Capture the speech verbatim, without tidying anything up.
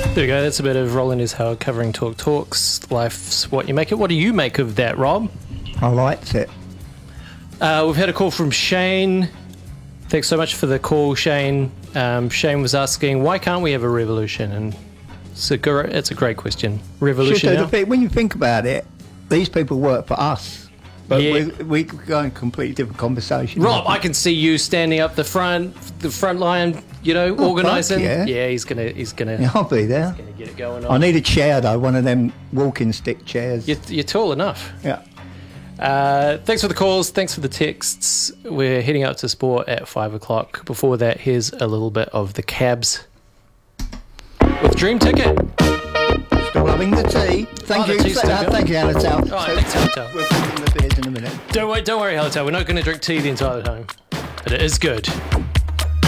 There we go. That's a bit of Roland is Howard covering Talk Talks. Life's what you make it. What do you make of that, Rob? I liked it. Uh, we've had a call from Shane. Thanks so much for the call, Shane. Um, Shane was asking, why can't we have a revolution? And it's a, gr- it's a great question. Revolution now? When you think about it, these people work for us. But Yeah. we, we go in completely different conversation. Rob, I can see you standing up the front, the front line, you know, Oh, organising. fuck yeah. yeah, he's gonna, he's gonna, Yeah, I'll be there. gonna get it going on. I need a chair, though, one of them walking stick chairs. You're, you're tall enough. Yeah. Uh, thanks for the calls. Thanks for the texts. We're heading out to sport at five o'clock. Before that, here's a little bit of the Cabs with Dream Ticket. Still loving the tea. Thank Oh, you. the tea's still uh, good. thank you, Halatel. Oh, thanks, Halatel. We're drinking the beers in a minute. Don't worry, don't worry, Halatel. We're not going to drink tea the entire time, but it is good.